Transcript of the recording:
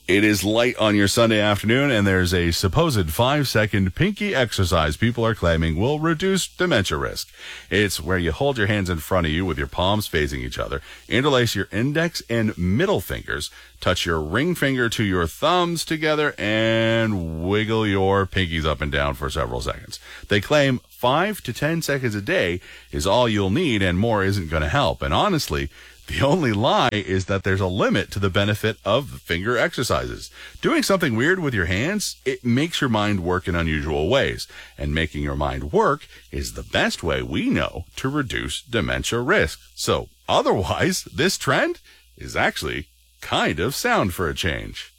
It is light on your Sunday afternoon, and there's a supposed 5-second pinky exercise people are claiming will reduce dementia risk. It's where you hold your hands in front of you with your palms facing each other, interlace your index and middle fingers, touch your ring finger to your thumbs together, and wiggle your pinkies up and down for several seconds. They claim 5 to 10 seconds a day is all you'll need, and more isn't going to help. And honestly, the only lie is that there's a limit to the benefit of the finger exercises. Doing something weird with your hands, it makes your mind work in unusual ways. And making your mind work is the best way we know to reduce dementia risk. So otherwise, this trend is actually kind of sound for a change.